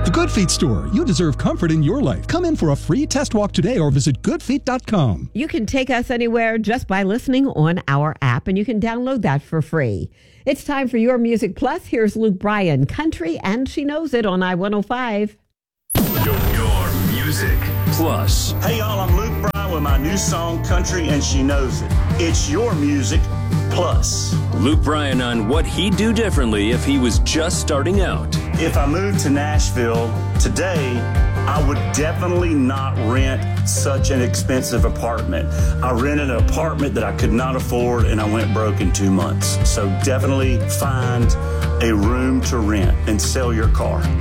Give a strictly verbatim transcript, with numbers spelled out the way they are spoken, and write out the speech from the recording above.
The Good Feet store. You deserve comfort in your life. Come in for a free test walk today or visit good feet dot com. You can take us anywhere just by listening on our app, and you can download that for free. It's time for Your Music Plus. Here's Luke Bryan, Country, and She Knows It on I one oh five. Your, your Music Plus. Hey, y'all, I'm Luke Bryan with my new song, Country, and She Knows It. It's Your Music Plus. Luke Bryan on what he'd do differently if he was just starting out. If I moved to Nashville today, I would definitely not rent such an expensive apartment. I rented an apartment that I could not afford, and I went broke in two months. So definitely find a room to rent and sell your car.